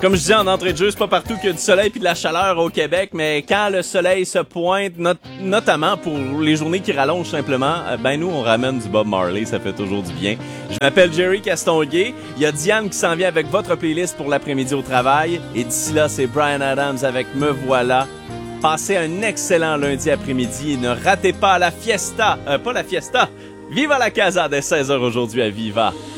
Comme je disais en entrée de jeu, c'est pas partout qu'il y a du soleil puis de la chaleur au Québec, mais quand le soleil se pointe, notamment pour les journées qui rallongent simplement, ben nous, on ramène du Bob Marley, ça fait toujours du bien. Je m'appelle Jerry Castonguay. Il y a Diane qui s'en vient avec votre playlist pour l'après-midi au travail. Et d'ici là, c'est Bryan Adams avec Me Voilà. Passez un excellent lundi après-midi et ne ratez pas la fiesta. Pas la fiesta. Viva la Casa dès 16h aujourd'hui à Viva.